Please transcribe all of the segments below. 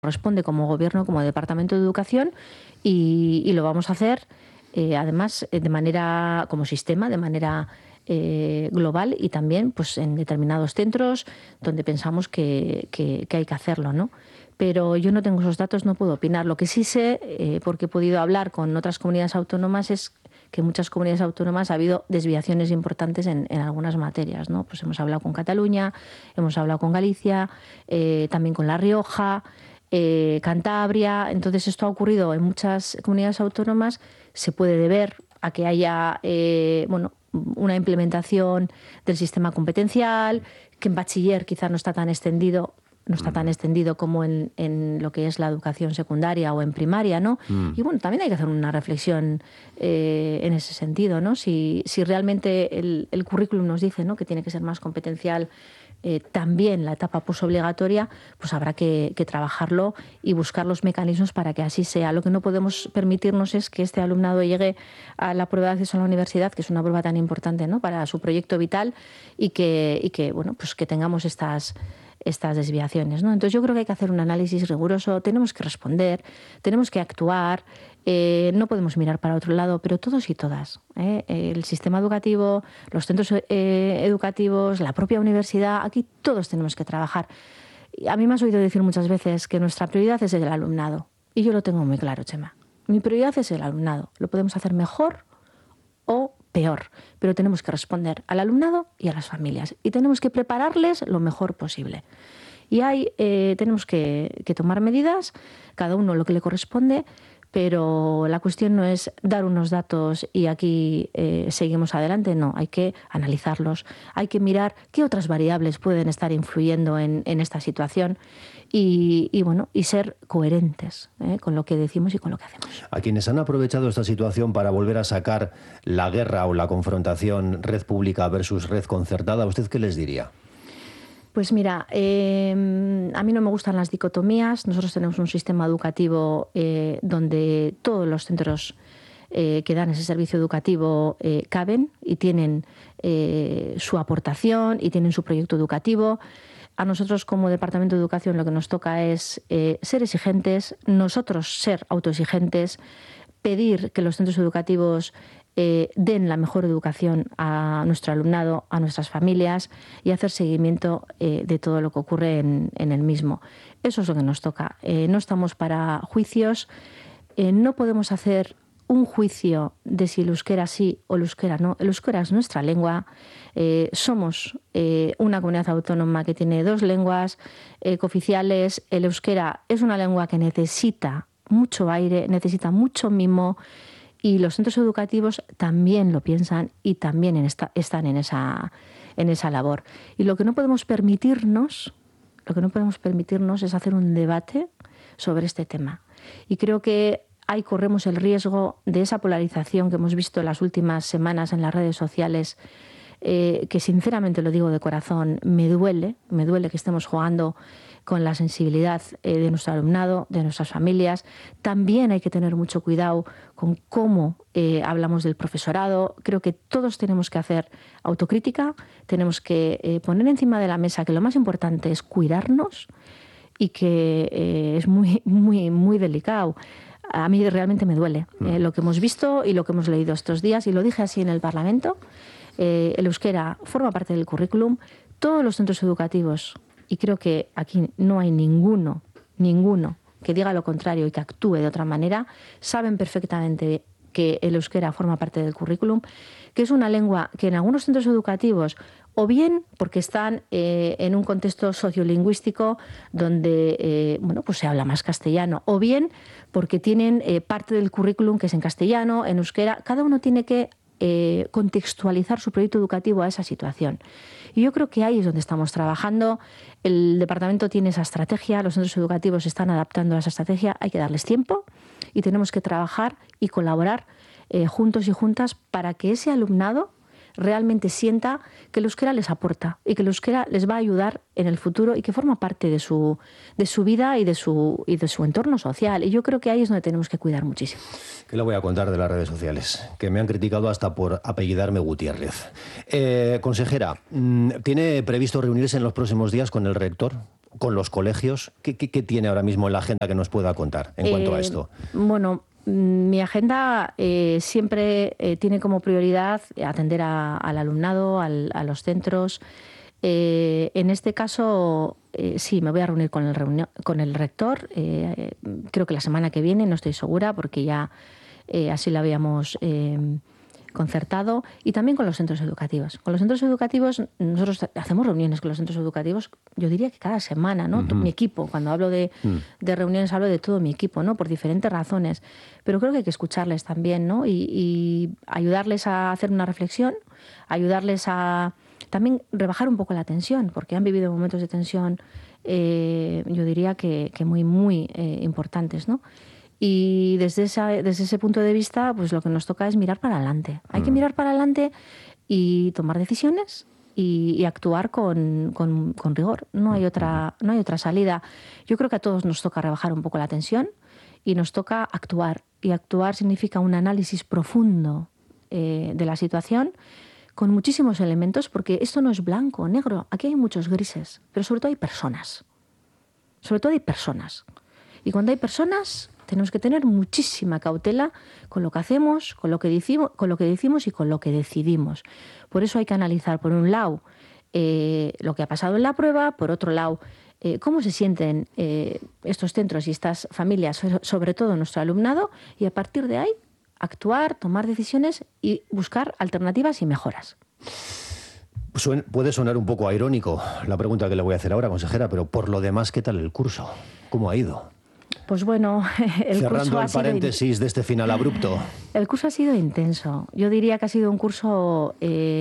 corresponde como Gobierno, como Departamento de Educación, y lo vamos a hacer, además, de manera, como sistema, de manera global y también pues, en determinados centros donde pensamos que hay que hacerlo, ¿no? Pero yo no tengo esos datos, no puedo opinar. Lo que sí sé, porque he podido hablar con otras comunidades autónomas, es que en muchas comunidades autónomas ha habido desviaciones importantes en algunas materias, ¿no? Pues hemos hablado con Cataluña, hemos hablado con Galicia, también con La Rioja, Cantabria. Entonces esto ha ocurrido en muchas comunidades autónomas. Se puede deber a que haya una implementación del sistema competencial, que en bachiller quizás no está tan extendido como en lo que es la educación secundaria o en primaria, ¿no? Y bueno, también hay que hacer una reflexión en ese sentido, ¿no? Si realmente el currículum nos dice, ¿no?, que tiene que ser más competencial, también la etapa posobligatoria, pues habrá que trabajarlo y buscar los mecanismos para que así sea. Lo que no podemos permitirnos es que este alumnado llegue a la prueba de acceso a la universidad, que es una prueba tan importante, ¿no?, para su proyecto vital, y que bueno, pues que tengamos estas desviaciones, ¿no? Entonces yo creo que hay que hacer un análisis riguroso, tenemos que responder, tenemos que actuar, no podemos mirar para otro lado, pero todos y todas, el sistema educativo, los centros educativos, la propia universidad, aquí todos tenemos que trabajar. A mí me has oído decir muchas veces que nuestra prioridad es el alumnado, y yo lo tengo muy claro, Chema. Mi prioridad es el alumnado. Lo podemos hacer mejor o peor, pero tenemos que responder al alumnado y a las familias, y tenemos que prepararles lo mejor posible. Y ahí tenemos que tomar medidas, cada uno lo que le corresponde, pero la cuestión no es dar unos datos y aquí seguimos adelante. No, hay que analizarlos, hay que mirar qué otras variables pueden estar influyendo en esta situación y ser coherentes con lo que decimos y con lo que hacemos. A quienes han aprovechado esta situación para volver a sacar la guerra o la confrontación red pública versus red concertada, ¿usted qué les diría? Pues mira, a mí no me gustan las dicotomías. Nosotros tenemos un sistema educativo donde todos los centros que dan ese servicio educativo caben y tienen su aportación y tienen su proyecto educativo. A nosotros como Departamento de Educación lo que nos toca es ser exigentes, nosotros ser autoexigentes, pedir que los centros educativos den la mejor educación a nuestro alumnado, a nuestras familias, y hacer seguimiento de todo lo que ocurre en el mismo. Eso es lo que nos toca. No estamos para juicios, no podemos hacer un juicio de si el euskera sí o el euskera no. El euskera es nuestra lengua. Somos una comunidad autónoma que tiene 2 lenguas cooficiales. El euskera es una lengua que necesita mucho aire, necesita mucho mimo, y los centros educativos también lo piensan y también están en esa labor. Y lo que no podemos permitirnos es hacer un debate sobre este tema. Y creo que ahí corremos el riesgo de esa polarización que hemos visto en las últimas semanas en las redes sociales, que sinceramente lo digo de corazón, me duele que estemos jugando con la sensibilidad de nuestro alumnado, de nuestras familias. También hay que tener mucho cuidado con cómo hablamos del profesorado. Creo que todos tenemos que hacer autocrítica, tenemos que poner encima de la mesa que lo más importante es cuidarnos y que es muy, muy, muy delicado. A mí realmente me duele lo que hemos visto y lo que hemos leído estos días, y lo dije así en el Parlamento. El euskera forma parte del currículum. Todos los centros educativos, y creo que aquí no hay ninguno que diga lo contrario y que actúe de otra manera, saben perfectamente que el euskera forma parte del currículum, que es una lengua que en algunos centros educativos, o bien porque están en un contexto sociolingüístico donde pues se habla más castellano, o bien porque tienen parte del currículum que es en castellano, en euskera. Cada uno tiene que contextualizar su proyecto educativo a esa situación. Y yo creo que ahí es donde estamos trabajando. El departamento tiene esa estrategia, los centros educativos se están adaptando a esa estrategia, hay que darles tiempo y tenemos que trabajar y colaborar juntos y juntas para que ese alumnado realmente sienta que el euskera les aporta y que el euskera les va a ayudar en el futuro y que forma parte de su vida y de su entorno social. Y yo creo que ahí es donde tenemos que cuidar muchísimo. ¿Qué le voy a contar de las redes sociales? Que me han criticado hasta por apellidarme Gutiérrez. Consejera, ¿tiene previsto reunirse en los próximos días con el rector con los colegios? ¿Qué tiene ahora mismo en la agenda que nos pueda contar en cuanto a esto? Bueno, mi agenda siempre tiene como prioridad atender al alumnado, a los centros. En este caso, sí, me voy a reunir con el rector. Creo que la semana que viene, no estoy segura, porque ya así lo habíamos concertado, y también con los centros educativos. Con los centros educativos, nosotros hacemos reuniones con los centros educativos, yo diría que cada semana, ¿no? Mi equipo, cuando hablo de reuniones, hablo de todo mi equipo, ¿no? Por diferentes razones. Pero creo que hay que escucharles también, ¿no? Y ayudarles a hacer una reflexión, ayudarles a también rebajar un poco la tensión, porque han vivido momentos de tensión, yo diría que muy, muy importantes, ¿no? Y desde ese punto de vista, pues lo que nos toca es mirar para adelante. Hay que mirar para adelante y tomar decisiones y actuar con rigor. No hay otra salida. Yo creo que a todos nos toca rebajar un poco la tensión y nos toca actuar. Y actuar significa un análisis profundo de la situación, con muchísimos elementos, porque esto no es blanco o negro. Aquí hay muchos grises, pero sobre todo hay personas. Sobre todo hay personas. Y cuando hay personas, tenemos que tener muchísima cautela con lo que hacemos, con lo que decimos y con lo que decidimos. Por eso hay que analizar, por un lado, lo que ha pasado en la prueba, por otro lado, cómo se sienten estos centros y estas familias, sobre todo nuestro alumnado, y a partir de ahí actuar, tomar decisiones y buscar alternativas y mejoras. Puede sonar un poco irónico la pregunta que le voy a hacer ahora, consejera, pero por lo demás, ¿qué tal el curso? ¿Cómo ha ido? Pues bueno, cerrando el paréntesis de este final abrupto. El curso ha sido intenso. Yo diría que ha sido un curso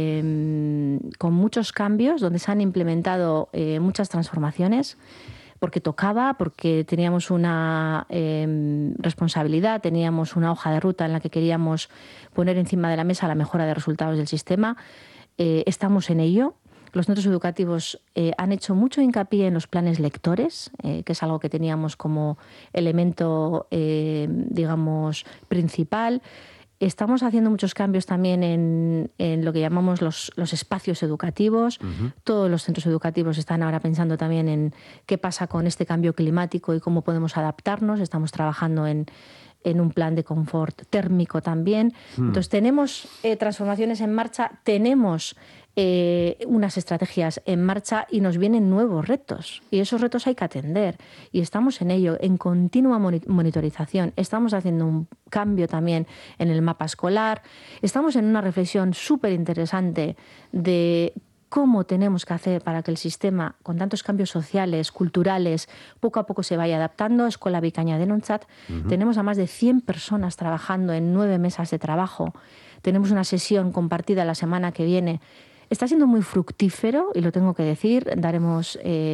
con muchos cambios, donde se han implementado muchas transformaciones, porque tocaba, porque teníamos una responsabilidad, teníamos una hoja de ruta en la que queríamos poner encima de la mesa la mejora de resultados del sistema. Estamos en ello. Los centros educativos han hecho mucho hincapié en los planes lectores, que es algo que teníamos como elemento, digamos, principal. Estamos haciendo muchos cambios también en lo que llamamos los espacios educativos. Todos los centros educativos están ahora pensando también en qué pasa con este cambio climático y cómo podemos adaptarnos. Estamos trabajando en un plan de confort térmico también. Entonces tenemos transformaciones en marcha, tenemos unas estrategias en marcha y nos vienen nuevos retos. Y esos retos hay que atender. Y estamos en ello, en continua monitorización. Estamos haciendo un cambio también en el mapa escolar. Estamos en una reflexión súper interesante de cómo tenemos que hacer para que el sistema, con tantos cambios sociales, culturales, poco a poco se vaya adaptando. Escola Vicaña de Nonchat. Tenemos a más de 100 personas trabajando en 9 mesas de trabajo. Tenemos una sesión compartida la semana que viene. Está siendo muy fructífero, y lo tengo que decir. Daremos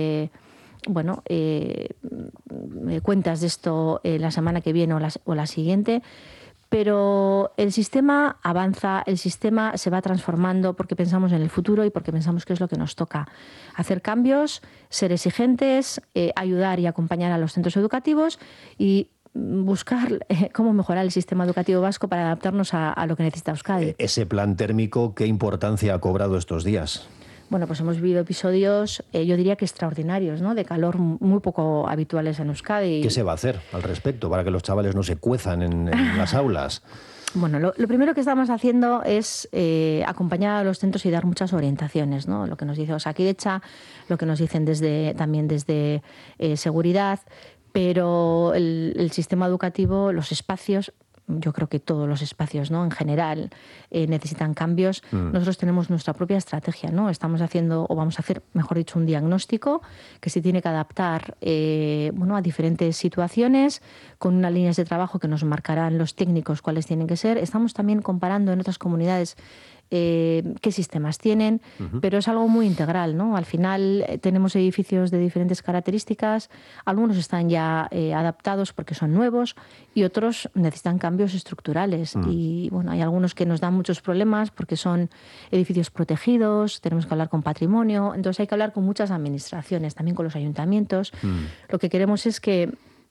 cuentas de esto la semana que viene o la siguiente. Pero el sistema avanza, el sistema se va transformando porque pensamos en el futuro y porque pensamos que es lo que nos toca. Hacer cambios, ser exigentes, ayudar y acompañar a los centros educativos y buscar cómo mejorar el sistema educativo vasco para adaptarnos a lo que necesita Euskadi. Ese plan térmico, ¿qué importancia ha cobrado estos días? Bueno, pues hemos vivido episodios, yo diría que extraordinarios, ¿no? De calor muy poco habituales en Euskadi. ¿Qué se va a hacer al respecto para que los chavales no se cuezan en las aulas? Bueno, lo primero que estamos haciendo es acompañar a los centros y dar muchas orientaciones, ¿no? Lo que nos dice Osakidetza, lo que nos dicen también desde seguridad, pero el sistema educativo, los espacios, yo creo que todos los espacios, ¿no? En general necesitan cambios. Nosotros tenemos nuestra propia estrategia, ¿no? Estamos haciendo, o vamos a hacer, mejor dicho, un diagnóstico que se tiene que adaptar a diferentes situaciones, con unas líneas de trabajo que nos marcarán los técnicos cuáles tienen que ser. Estamos también comparando en otras comunidades qué sistemas tienen, pero es algo muy integral, ¿no? Al final tenemos edificios de diferentes características, algunos están ya adaptados porque son nuevos y otros necesitan cambios estructurales. Y bueno, hay algunos que nos dan muchos problemas porque son edificios protegidos, tenemos que hablar con patrimonio, entonces hay que hablar con muchas administraciones, también con los ayuntamientos. Lo que queremos es que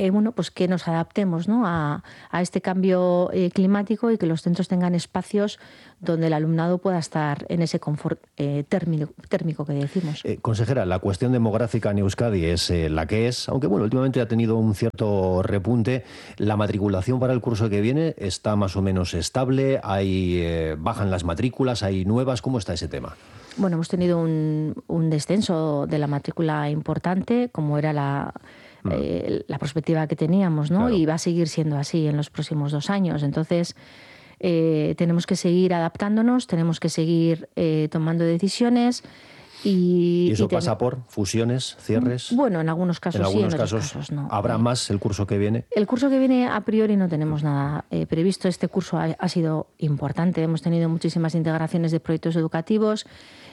bueno, pues que nos adaptemos, ¿no?, a este cambio climático y que los centros tengan espacios donde el alumnado pueda estar en ese confort térmico que decimos. Consejera, la cuestión demográfica en Euskadi es la que es, aunque bueno, últimamente ha tenido un cierto repunte. La matriculación para el curso que viene está más o menos estable, bajan las matrículas, hay nuevas. ¿Cómo está ese tema? Bueno, hemos tenido un descenso de la matrícula importante, como era la perspectiva que teníamos, ¿no? Claro. Y va a seguir siendo así en los próximos 2 años. Entonces, tenemos que seguir adaptándonos, tenemos que seguir tomando decisiones. ¿Y eso pasa por fusiones, cierres? Bueno, en algunos casos en sí, en algunos otros casos casos no. ¿Habrá más el curso que viene? El curso que viene, a priori, no tenemos nada previsto. Este curso ha sido importante. Hemos tenido muchísimas integraciones de proyectos educativos,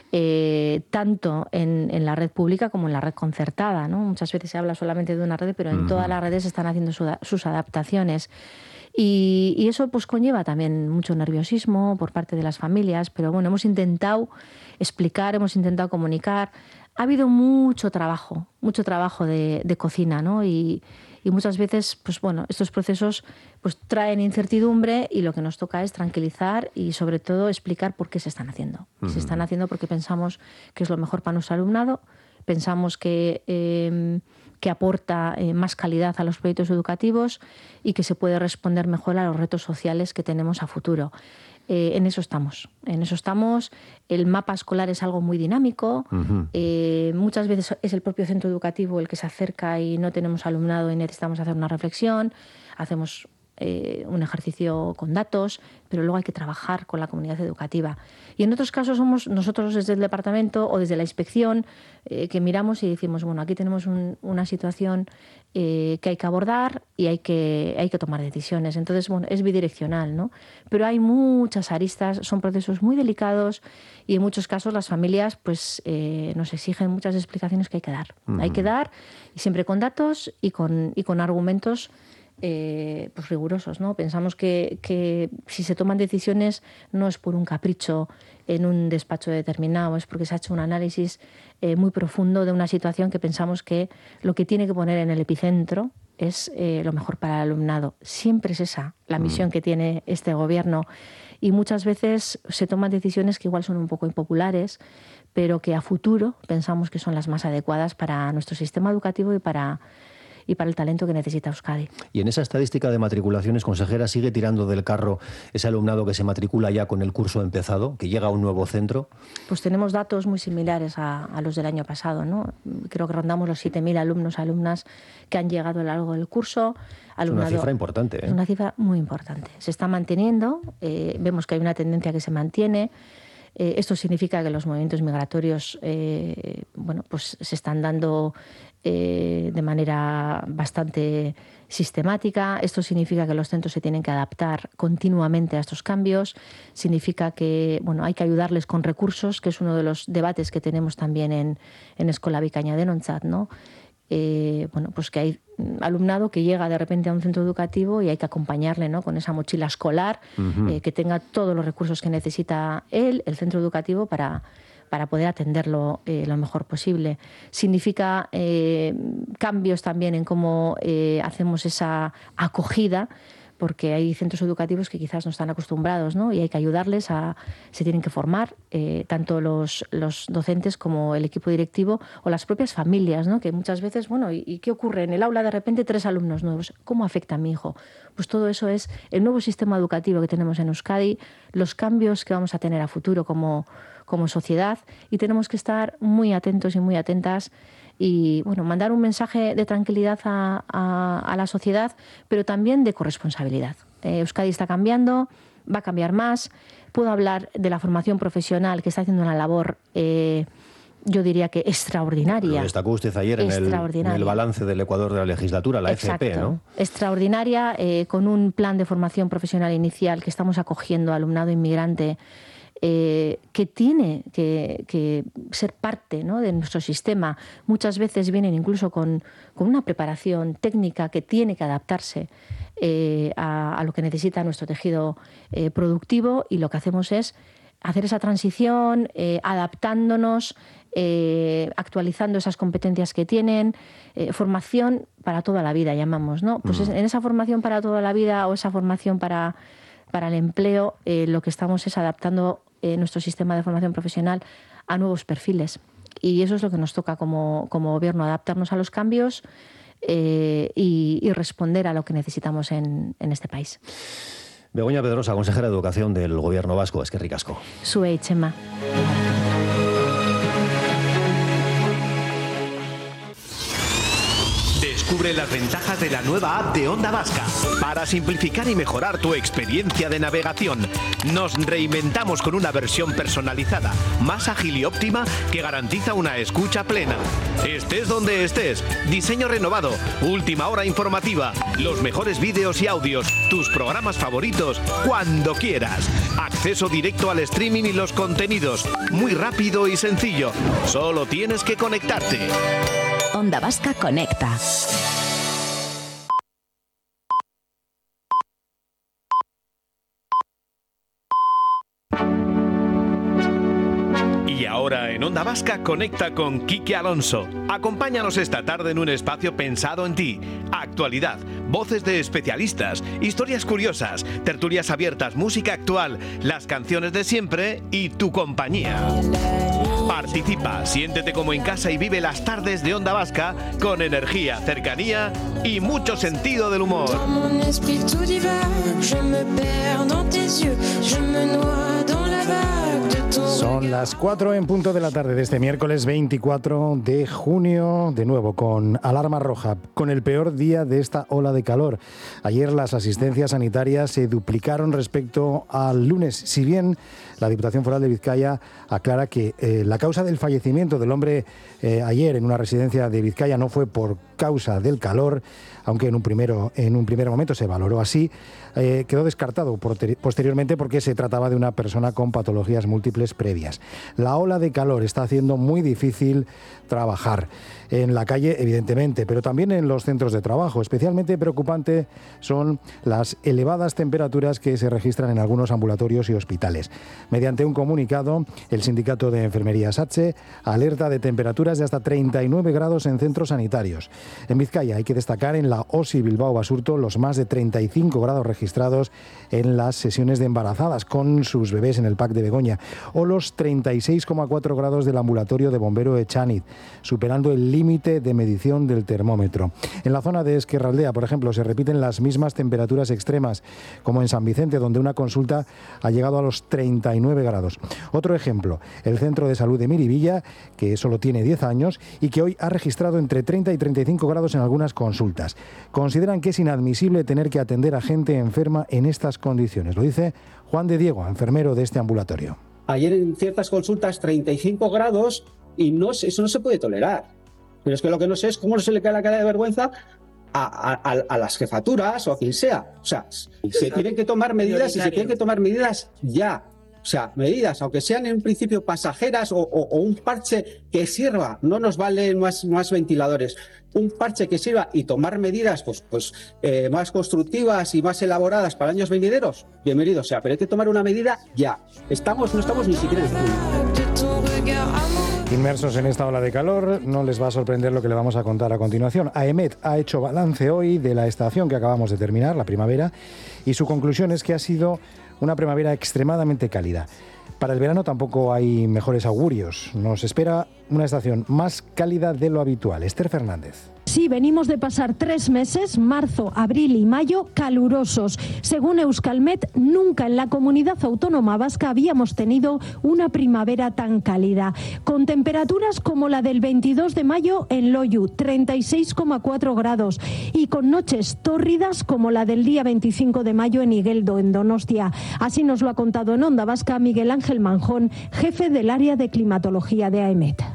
tanto en la red pública como en la red concertada, ¿no? Muchas veces se habla solamente de una red, pero en todas las redes se están haciendo sus adaptaciones. Y eso pues conlleva también mucho nerviosismo por parte de las familias, pero bueno, hemos intentado explicar, hemos intentado comunicar. Ha habido mucho trabajo de cocina, ¿no? Y muchas veces, pues bueno, estos procesos pues traen incertidumbre y lo que nos toca es tranquilizar y sobre todo explicar por qué se están haciendo. Se están haciendo porque pensamos que es lo mejor para nuestro alumnado, pensamos que aporta más calidad a los proyectos educativos y que se puede responder mejor a los retos sociales que tenemos a futuro. En eso estamos. El mapa escolar es algo muy dinámico. Muchas veces es el propio centro educativo el que se acerca y no tenemos alumnado y necesitamos hacer una reflexión. Hacemos un ejercicio con datos, pero luego hay que trabajar con la comunidad educativa. Y en otros casos somos nosotros desde el departamento o desde la inspección que miramos y decimos, bueno, aquí tenemos una situación que hay que abordar y hay que tomar decisiones. Entonces, bueno, es bidireccional, ¿no? Pero hay muchas aristas, son procesos muy delicados y en muchos casos las familias pues nos exigen muchas explicaciones que hay que dar. Hay que dar, y siempre con datos y con argumentos pues rigurosos, ¿no? Pensamos que si se toman decisiones no es por un capricho en un despacho determinado, es porque se ha hecho un análisis muy profundo de una situación que pensamos que lo que tiene que poner en el epicentro es lo mejor para el alumnado. Siempre es esa la misión que tiene este gobierno y muchas veces se toman decisiones que igual son un poco impopulares, pero que a futuro pensamos que son las más adecuadas para nuestro sistema educativo y para el talento que necesita Euskadi. Y en esa estadística de matriculaciones, consejera, ¿sigue tirando del carro ese alumnado que se matricula ya con el curso empezado, que llega a un nuevo centro? Pues tenemos datos muy similares a los del año pasado, ¿no? Creo que rondamos los 7.000 alumnas que han llegado a lo largo del curso. Es una cifra importante, ¿eh? Es una cifra muy importante. Se está manteniendo, vemos que hay una tendencia que se mantiene. Esto significa que los movimientos migratorios bueno, pues se están dando de manera bastante sistemática. Esto significa que los centros se tienen que adaptar continuamente a estos cambios. Significa que bueno, hay que ayudarles con recursos, que es uno de los debates que tenemos también en Eskola Bikaina Denontzat, ¿no? Bueno, pues que hay alumnado que llega de repente a un centro educativo y hay que acompañarle, ¿no?, con esa mochila escolar, que tenga todos los recursos que necesita el centro educativo para poder atenderlo lo mejor posible. Significa cambios también en cómo hacemos esa acogida, porque hay centros educativos que quizás no están acostumbrados, ¿no? Y hay que ayudarles se tienen que formar, tanto los docentes como el equipo directivo o las propias familias, ¿no? Que muchas veces, bueno, ¿y qué ocurre? En el aula de repente 3 alumnos nuevos. ¿Cómo afecta a mi hijo? Pues todo eso es el nuevo sistema educativo que tenemos en Euskadi, los cambios que vamos a tener a futuro como sociedad, y tenemos que estar muy atentos y muy atentas y bueno, mandar un mensaje de tranquilidad a la sociedad, pero también de corresponsabilidad. Euskadi está cambiando, va a cambiar más. Puedo hablar de la formación profesional, que está haciendo una labor, yo diría que extraordinaria. Lo destacó usted ayer en el balance del Ecuador de la legislatura, la Exacto. FP, ¿no? Extraordinaria, con un plan de formación profesional inicial que estamos acogiendo a alumnado inmigrante, que tiene que ser parte, ¿no?, de nuestro sistema. Muchas veces vienen incluso con una preparación técnica que tiene que adaptarse a lo que necesita nuestro tejido productivo, y lo que hacemos es hacer esa transición, adaptándonos, actualizando esas competencias que tienen, formación para toda la vida, llamamos, ¿no? Pues en esa formación para toda la vida o esa formación para el empleo, lo que estamos es adaptando nuestro sistema de formación profesional a nuevos perfiles. Y eso es lo que nos toca como gobierno, adaptarnos a los cambios y responder a lo que necesitamos en este país. Begoña Pedrosa, consejera de Educación del Gobierno vasco. Eskerrik asko. Zuei, Txema. Descubre las ventajas de la nueva app de Onda Vasca. Para simplificar y mejorar tu experiencia de navegación, nos reinventamos con una versión personalizada, más ágil y óptima que garantiza una escucha plena. Estés donde estés, diseño renovado, última hora informativa, los mejores vídeos y audios, tus programas favoritos, cuando quieras. Acceso directo al streaming y los contenidos, muy rápido y sencillo. Solo tienes que conectarte. Onda Vasca conecta. Y ahora en Onda Vasca conecta con Quique Alonso. Acompáñanos esta tarde en un espacio pensado en ti. Actualidad, voces de especialistas, historias curiosas, tertulias abiertas, música actual, las canciones de siempre y tu compañía. Participa, siéntete como en casa y vive las tardes de Onda Vasca con energía, cercanía y mucho sentido del humor. Son las 4 en punto de la tarde de este miércoles 24 de junio, de nuevo con alarma roja, con el peor día de esta ola de calor. Ayer las asistencias sanitarias se duplicaron respecto al lunes, si bien la Diputación Foral de Vizcaya aclara que la causa del fallecimiento del hombre ayer en una residencia de Vizcaya no fue por causa del calor, aunque en un primer momento se valoró así, quedó descartado posteriormente porque se trataba de una persona con patologías múltiples previas. La ola de calor está haciendo muy difícil trabajar en la calle, evidentemente, pero también en los centros de trabajo. Especialmente preocupante son las elevadas temperaturas que se registran en algunos ambulatorios y hospitales. Mediante un comunicado, el sindicato de enfermería SATSE alerta de temperaturas de hasta 39 grados en centros sanitarios. En Vizcaya hay que destacar en la OSI Bilbao Basurto los más de 35 grados registrados en las sesiones de embarazadas con sus bebés en el PAC de Begoña, o los 36,4 grados del ambulatorio de Bombero Echaniz, superando el límite de medición del termómetro. En la zona de Ezkerraldea, por ejemplo, se repiten las mismas temperaturas extremas, como en San Vicente, donde una consulta ha llegado a los 39 grados. Otro ejemplo, el Centro de Salud de Miribilla, que solo tiene 10 años y que hoy ha registrado entre 30 y 35 grados en algunas consultas. Consideran que es inadmisible tener que atender a gente enferma en estas condiciones. Lo dice Juan de Diego, enfermero de este ambulatorio. Ayer en ciertas consultas 35 grados y eso no se puede tolerar. Pero es que lo que no sé es cómo no se le cae la cara de vergüenza a las jefaturas o a quien sea. O sea, se tienen que tomar medidas y se tienen que tomar medidas ya. O sea, medidas, aunque sean en principio pasajeras o un parche que sirva, no nos valen más ventiladores. Un parche que sirva y tomar medidas más constructivas y más elaboradas para años venideros, bienvenido sea, pero hay que tomar una medida ya. No estamos ni siquiera en Inmersos en esta ola de calor, no les va a sorprender lo que le vamos a contar a continuación. AEMET ha hecho balance hoy de la estación que acabamos de terminar, la primavera, y su conclusión es que ha sido una primavera extremadamente cálida. Para el verano tampoco hay mejores augurios. Nos espera una estación más cálida de lo habitual. Esther Fernández. Sí, venimos de pasar 3 meses, marzo, abril y mayo, calurosos. Según Euskalmet, nunca en la comunidad autónoma vasca habíamos tenido una primavera tan cálida, con temperaturas como la del 22 de mayo en Loiu, 36,4 grados, y con noches tórridas como la del día 25 de mayo en Igeldo, en Donostia. Así nos lo ha contado en Onda Vasca Miguel Ángel Manjón, jefe del área de climatología de AEMET.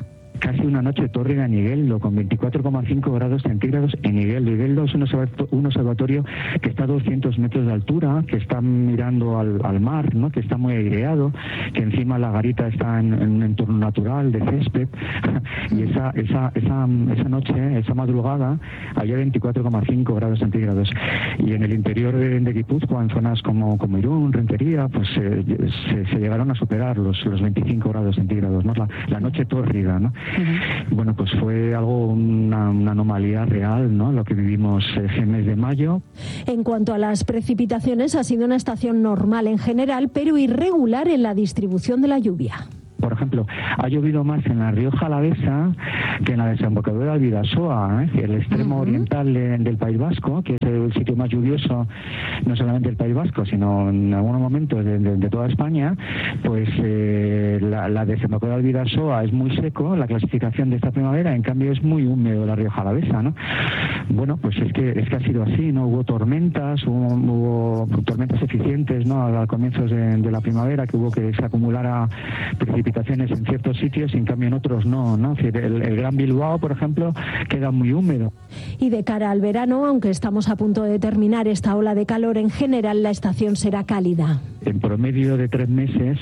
casi una noche tórrida en Igueldo, con 24,5 grados centígrados en Igueldo. Igueldo es un observatorio que está a 200 metros de altura, que está mirando al mar, ¿no? Que está muy aireado, que encima la garita está en un entorno natural de césped. Y esa noche, esa madrugada, había 24,5 grados centígrados. Y en el interior de Guipúzcoa, en zonas como Irún, Rentería, pues se llegaron a superar los 25 grados centígrados, ¿no? La noche tórrida, ¿no? Bueno, pues fue una anomalía real, ¿no? Lo que vivimos ese mes de mayo. En cuanto a las precipitaciones, ha sido una estación normal en general, pero irregular en la distribución de la lluvia. Por ejemplo, ha llovido más en la Rioja Alavesa que en la desembocadura del Bidasoa, el extremo oriental del País Vasco, que es el sitio más lluvioso, no solamente del País Vasco, sino en algunos momentos de toda España. Pues la desembocadura del Bidasoa es muy seco, la clasificación de esta primavera, en cambio es muy húmedo la Rioja Alavesa, ¿no? Bueno, pues es que ha sido así, ¿no? Hubo tormentas, hubo tormentas eficientes, ¿no? A comienzos de la primavera, que hubo que se acumulara precipitaciones en ciertos sitios y en cambio en otros no. El Gran Bilbao, por ejemplo, queda muy húmedo. Y de cara al verano, aunque estamos a punto de terminar esta ola de calor, en general la estación será cálida. En promedio de 3 meses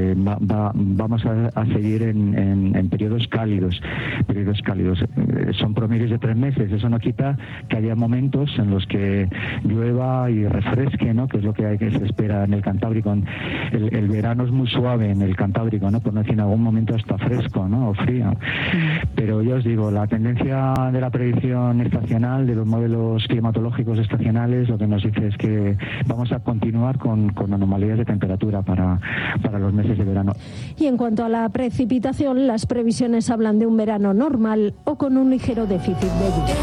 vamos a seguir en periodos cálidos. Son promedios de 3 meses. Eso no quita que haya momentos en los que llueva y refresque, ¿no? Que es lo que se espera en el Cantábrico. El verano es muy suave en el Cantábrico, ¿no? Por no decir en algún momento hasta fresco, ¿no? O frío. Pero ya os digo, la tendencia de la predicción estacional, de los modelos climatológicos estacionales, lo que nos dice es que vamos a continuar con anomalías de temperatura para los meses de verano. Y en cuanto a la precipitación, las previsiones hablan de un verano normal o con un ligero déficit de lluvia.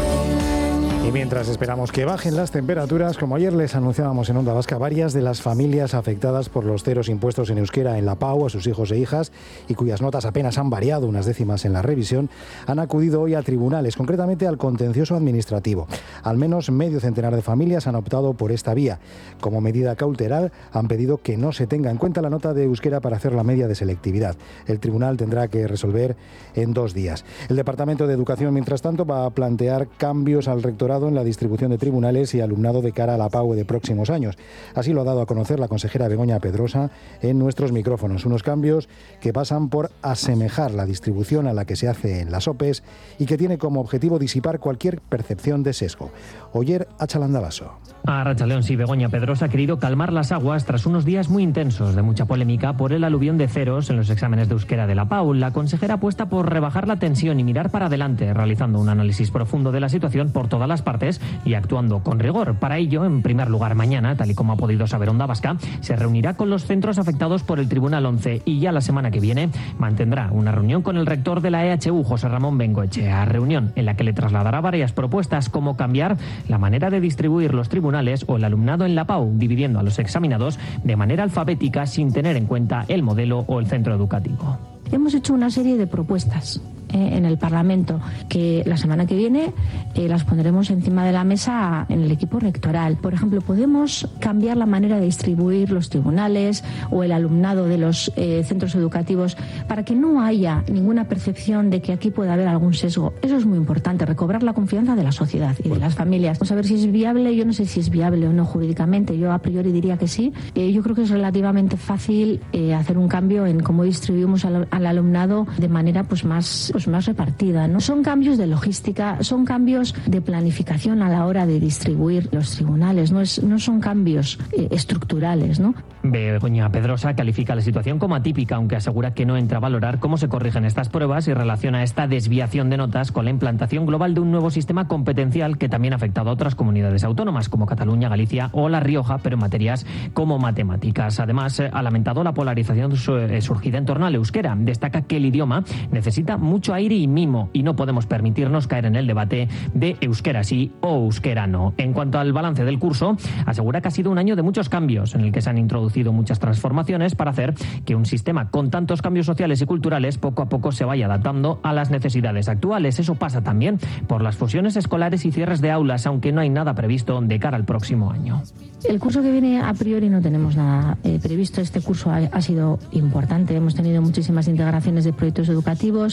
Y mientras esperamos que bajen las temperaturas, como ayer les anunciábamos en Onda Vasca, varias de las familias afectadas por los ceros impuestos en euskera en la PAU a sus hijos e hijas y cuyas notas apenas han variado unas décimas en la revisión, han acudido hoy a tribunales, concretamente al contencioso administrativo. Al menos medio centenar de familias han optado por esta vía. Como medida cautelar, han pedido que no se tenga en cuenta la nota de euskera para hacer la media de selectividad. El tribunal tendrá que resolver en 2 días. El Departamento de Educación, mientras tanto, va a plantear cambios al rectorado en la distribución de tribunales y alumnado de cara a la PAU de próximos años. Así lo ha dado a conocer la consejera Begoña Pedrosa en nuestros micrófonos. Unos cambios que pasan por asemejar la distribución a la que se hace en las OPEs y que tiene como objetivo disipar cualquier percepción de sesgo. Oyer Achalandavaso. A Arratsaldeon, sí, Begoña Pedrosa ha querido calmar las aguas tras unos días muy intensos de mucha polémica por el aluvión de ceros en los exámenes de euskera de la PAU. La consejera apuesta por rebajar la tensión y mirar para adelante, realizando un análisis profundo de la situación por todas las partes y actuando con rigor. Para ello, en primer lugar, mañana, tal y como ha podido saber Onda Vasca, se reunirá con los centros afectados por el Tribunal 11 y ya la semana que viene mantendrá una reunión con el rector de la EHU, José Ramón Bengoechea, reunión en la que le trasladará varias propuestas como cambiar la manera de distribuir los tribunales o el alumnado en la PAU, dividiendo a los examinados de manera alfabética sin tener en cuenta el modelo o el centro educativo. Hemos hecho una serie de propuestas en el Parlamento que la semana que viene las pondremos encima de la mesa en el equipo rectoral. Por ejemplo, podemos cambiar la manera de distribuir los tribunales o el alumnado de los centros educativos para que no haya ninguna percepción de que aquí puede haber algún sesgo. Eso es muy importante, recobrar la confianza de la sociedad y de las familias. Vamos a ver si es viable. Yo no sé si es viable o no jurídicamente. Yo a priori diría que sí. Yo creo que es relativamente fácil hacer un cambio en cómo distribuimos al alumnado de manera más repartida, ¿no? Son cambios de logística, son cambios de planificación a la hora de distribuir los tribunales, no son cambios estructurales, ¿no? Begoña Pedrosa califica la situación como atípica, aunque asegura que no entra a valorar cómo se corrigen estas pruebas y relaciona esta desviación de notas con la implantación global de un nuevo sistema competencial que también ha afectado a otras comunidades autónomas como Cataluña, Galicia o La Rioja, pero en materias como matemáticas. Además, ha lamentado la polarización surgida en torno al euskera. Destaca que el idioma necesita mucho aire y mimo y no podemos permitirnos caer en el debate de euskera sí o euskera no. En cuanto al balance del curso, asegura que ha sido un año de muchos cambios en el que se han introducido muchas transformaciones para hacer que un sistema con tantos cambios sociales y culturales poco a poco se vaya adaptando a las necesidades actuales. Eso pasa también por las fusiones escolares y cierres de aulas, aunque no hay nada previsto de cara al próximo año. El curso que viene a priori no tenemos nada previsto. Este curso ha sido importante. Hemos tenido muchísimas integraciones de proyectos educativos, tanto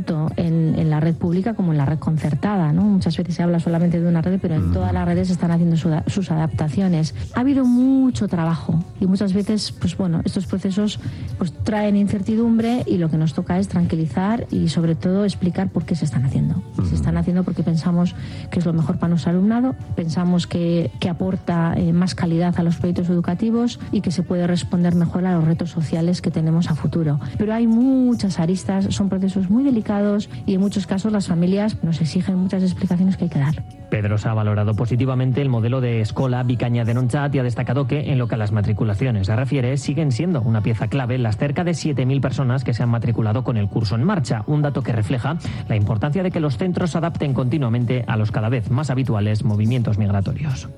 tanto en la red pública como en la red concertada, ¿no? Muchas veces se habla solamente de una red, pero en todas las redes se están haciendo sus adaptaciones. Ha habido mucho trabajo y muchas veces, pues bueno, estos procesos pues traen incertidumbre y lo que nos toca es tranquilizar y sobre todo explicar por qué se están haciendo. Se están haciendo porque pensamos que es lo mejor para nuestro alumnado, pensamos que aporta más calidad a los proyectos educativos y que se puede responder mejor a los retos sociales que tenemos a futuro. Pero hay muchas aristas, son procesos muy delicados y en muchos casos las familias nos exigen muchas explicaciones que hay que dar. Pedrosa ha valorado positivamente el modelo de Escola Vicaña de Nonchat y ha destacado que, en lo que a las matriculaciones se refiere, siguen siendo una pieza clave las cerca de 7.000 personas que se han matriculado con el curso en marcha, un dato que refleja la importancia de que los centros se adapten continuamente a los cada vez más habituales movimientos migratorios.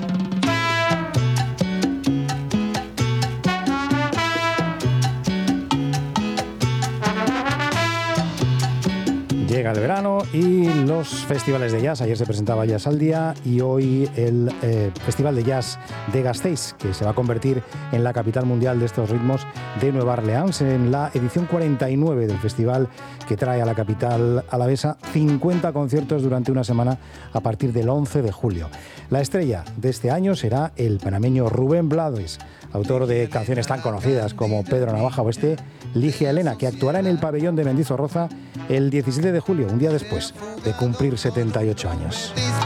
Llega el verano y los festivales de jazz. Ayer se presentaba Jazz al Día y hoy el Festival de Jazz de Gasteiz, que se va a convertir en la capital mundial de estos ritmos de Nueva Orleans, en la edición 49 del festival, que trae a la capital alavesa 50 conciertos durante una semana a partir del 11 de julio. La estrella de este año será el panameño Rubén Blades, autor de canciones tan conocidas como Pedro Navaja o Ligia Elena, que actuará en el pabellón de Mendizorroza el 17 de julio, un día después de cumplir 78 años.